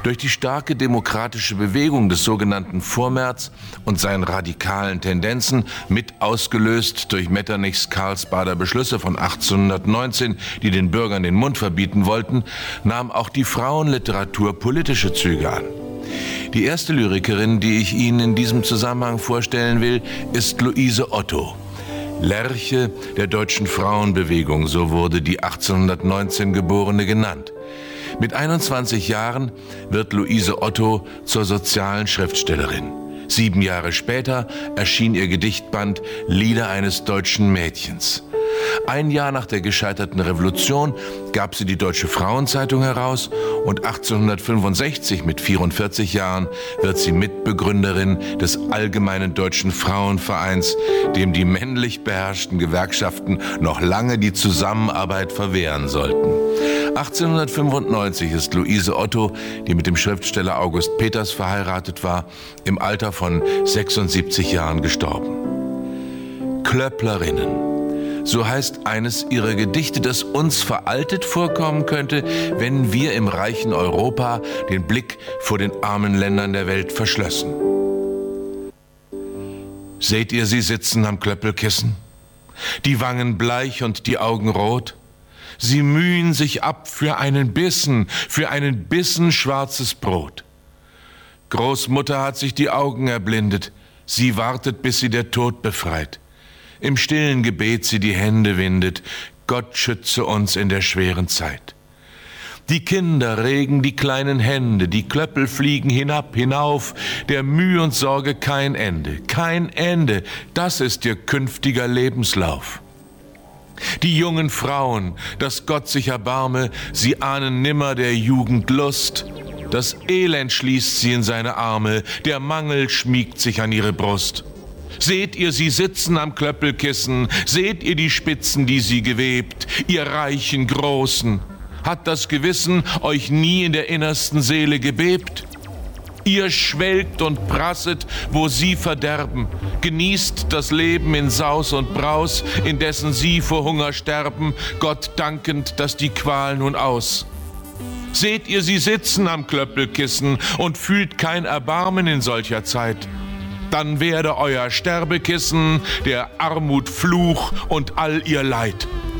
Durch die starke demokratische Bewegung des sogenannten Vormärz und seinen radikalen Tendenzen, mit ausgelöst durch Metternichs Karlsbader Beschlüsse von 1819, die den Bürgern den Mund verbieten wollten, nahm auch die Frauenliteratur politische Züge an. Die erste Lyrikerin, die ich Ihnen in diesem Zusammenhang vorstellen will, ist Luise Otto. Lerche der deutschen Frauenbewegung, so wurde die 1819 Geborene genannt. Mit 21 Jahren wird Luise Otto zur sozialen Schriftstellerin. 7 Jahre später erschien ihr Gedichtband Lieder eines deutschen Mädchens. Ein Jahr nach der gescheiterten Revolution gab sie die Deutsche Frauenzeitung heraus und 1865 mit 44 Jahren wird sie Mitbegründerin des Allgemeinen Deutschen Frauenvereins, dem die männlich beherrschten Gewerkschaften noch lange die Zusammenarbeit verwehren sollten. 1895 ist Luise Otto, die mit dem Schriftsteller August Peters verheiratet war, im Alter von 76 Jahren gestorben. Klöpplerinnen. So heißt eines ihrer Gedichte, das uns veraltet vorkommen könnte, wenn wir im reichen Europa den Blick vor den armen Ländern der Welt verschlössen. Seht ihr sie sitzen am Klöppelkissen? Die Wangen bleich und die Augen rot? Sie mühen sich ab für einen Bissen schwarzes Brot. Großmutter hat sich die Augen erblindet, sie wartet, bis sie der Tod befreit. Im stillen Gebet sie die Hände windet, Gott schütze uns in der schweren Zeit. Die Kinder regen die kleinen Hände, die Klöppel fliegen hinab, hinauf, der Mühe und Sorge kein Ende, das ist ihr künftiger Lebenslauf. Die jungen Frauen, dass Gott sich erbarme, sie ahnen nimmer der Jugend Lust. Das Elend schließt sie in seine Arme, der Mangel schmiegt sich an ihre Brust. Seht ihr sie sitzen am Klöppelkissen, seht ihr die Spitzen, die sie gewebt, ihr reichen Großen. Hat das Gewissen euch nie in der innersten Seele gebebt? Ihr schwelgt und prasset, wo sie verderben, genießt das Leben in Saus und Braus, indessen sie vor Hunger sterben, Gott dankend, dass die Qual nun aus. Seht ihr sie sitzen am Klöppelkissen und fühlt kein Erbarmen in solcher Zeit, dann werde euer Sterbekissen der Armut Fluch und all ihr Leid.